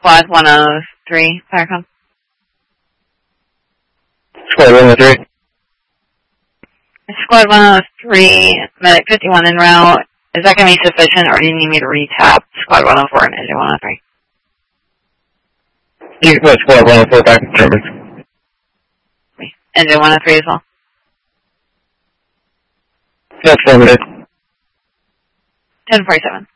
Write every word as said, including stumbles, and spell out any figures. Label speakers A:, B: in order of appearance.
A: Squad one oh three, Firecom.
B: Squad one oh three.
A: Squad one oh three, Medic fifty-one en route. Is that going to be sufficient, or do you need me to re-tap Squad one oh four and Engine one oh three?
B: You can put Squad one oh four back in service.
A: Engine one oh three as well?
B: That's limited.
A: ten forty-seven.